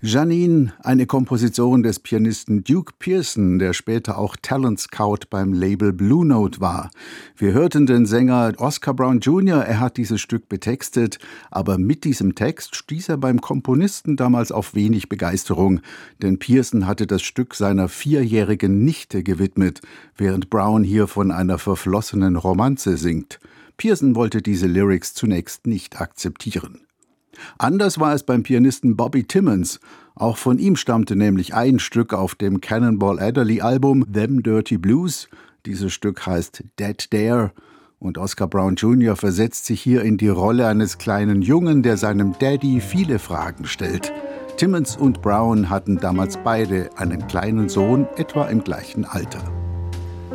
Janine, eine Komposition des Pianisten Duke Pearson, der später auch Talent Scout beim Label Blue Note war. Wir hörten den Sänger Oscar Brown Jr., er hat dieses Stück betextet, aber mit diesem Text stieß er beim Komponisten damals auf wenig Begeisterung, denn Pearson hatte das Stück seiner 4-jährigen Nichte gewidmet, während Brown hier von einer verflossenen Romanze singt. Pearson wollte diese Lyrics zunächst nicht akzeptieren. Anders war es beim Pianisten Bobby Timmons. Auch von ihm stammte nämlich ein Stück auf dem Cannonball Adderley-Album Them Dirty Blues. Dieses Stück heißt Dead Dare. Und Oscar Brown Jr. versetzt sich hier in die Rolle eines kleinen Jungen, der seinem Daddy viele Fragen stellt. Timmons und Brown hatten damals beide einen kleinen Sohn, etwa im gleichen Alter.